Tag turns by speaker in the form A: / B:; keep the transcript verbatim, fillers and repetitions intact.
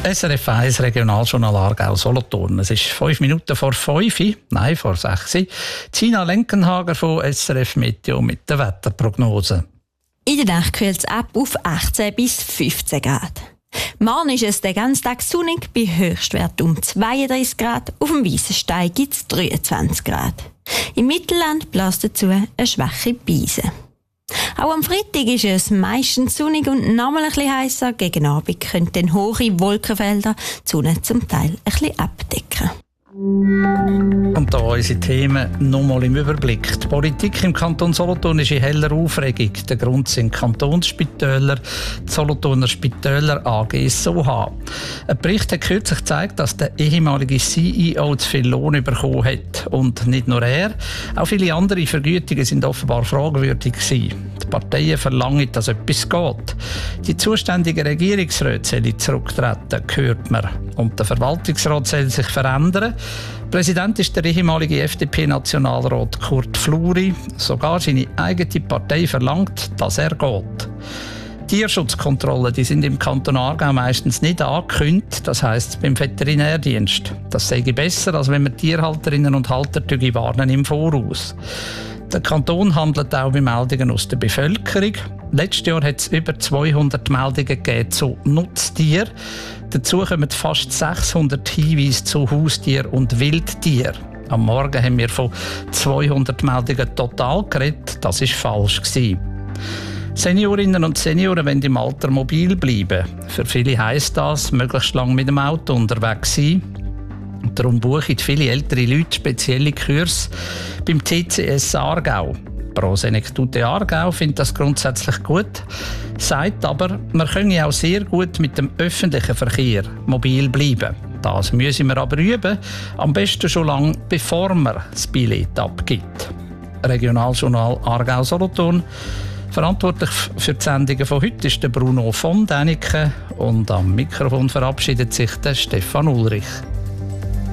A: S R F eins Regionaljournal Aargau Solothurn. Es ist fünf Minuten vor fünf, nein, vor sechs. Tina Lenkenhager von S R F Meteo mit der Wetterprognose.
B: In der Nacht kühlt es ab auf achtzehn bis fünfzehn Grad. Morgen ist es den ganzen Tag sonnig, bei Höchstwert um zweiunddreißig Grad. Auf dem Weissenstein gibt es dreiundzwanzig Grad. Im Mittelland bläst dazu eine schwache Brise. Auch am Freitag ist es meistens sonnig und nochmal ein bisschen heißer. Gegen Abend können dann hohe Wolkenfelder die Sonne zum Teil ein bisschen abdecken.
A: Und da unsere Themen nochmal im Überblick. Die Politik im Kanton Solothurn ist in heller Aufregung. Der Grund sind Kantonsspitäler, die Solothurner Spitäler A G S O H. Ein Bericht hat kürzlich gezeigt, dass der ehemalige C E O zu viel Lohn bekommen hat. Und nicht nur er, auch viele andere Vergütungen sind offenbar fragwürdig gewesen. Die Parteien verlangen, dass etwas geht. Die zuständigen Regierungsräte sollen zurücktreten, hört man. Und der Verwaltungsrat soll sich verändern. Präsident ist der ehemalige F D P-Nationalrat Kurt Fluri. Sogar seine eigene Partei verlangt, dass er geht. Tierschutzkontrollen die sind im Kanton Aargau meistens nicht angekündigt, das heisst beim Veterinärdienst. Das sei besser, als wenn wir Tierhalterinnen und Halter warnen im Voraus. Der Kanton handelt auch bei Meldungen aus der Bevölkerung. Letztes Jahr hat es über zweihundert Meldungen gegeben zu Nutztieren. Dazu kommen fast sechshundert Hinweise zu Haustieren und Wildtieren. Am Morgen haben wir von zweihundert Meldungen total geredet. Das war falsch. Seniorinnen und Senioren wollen im Alter mobil bleiben. Für viele heisst das, möglichst lange mit dem Auto unterwegs sein. Darum buchen viele ältere Leute spezielle Kurse beim T C S Aargau. Pro Senectute Aargau findet das grundsätzlich gut, sagt aber, man könne auch sehr gut mit dem öffentlichen Verkehr mobil bleiben. Das müssen wir aber üben, am besten schon lange, bevor man das Billett abgibt. Regionaljournal Aargau Solothurn. Verantwortlich für die Sendungen von heute ist der Bruno von Däniken und am Mikrofon verabschiedet sich der Stefan Ulrich.